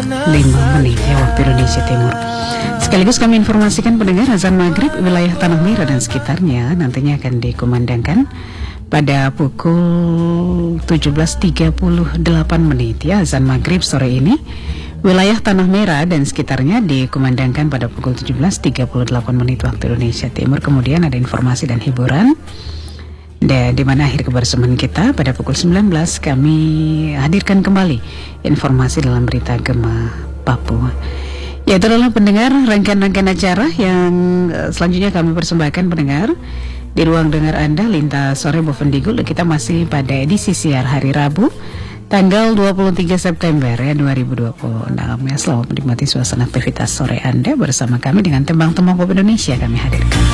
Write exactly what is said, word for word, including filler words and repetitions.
lima menit ya waktu Indonesia Timur. Sekaligus kami informasikan pendengar azan maghrib wilayah Tanah Merah dan sekitarnya nantinya akan dikumandangkan pada pukul tujuh belas tiga puluh delapan menit ya. Azan maghrib sore ini wilayah Tanah Merah dan sekitarnya dikumandangkan pada pukul tujuh belas tiga puluh delapan menit waktu Indonesia Timur. Kemudian ada informasi dan hiburan, dan di mana akhir kebersamaan kita pada pukul sembilan belas kami hadirkan kembali informasi dalam berita Gema Papua. Ya, itu adalah pendengar rangkaian-rangkaian acara yang uh, selanjutnya kami persembahkan pendengar di ruang dengar Anda Lintas Sore Bovendigul. Kita masih pada edisi siar hari Rabu tanggal dua puluh tiga September ya dua ribu dua puluh enam ya. Selamat menikmati suasana aktivitas sore Anda bersama kami dengan tembang-tembang pop Indonesia kami hadirkan.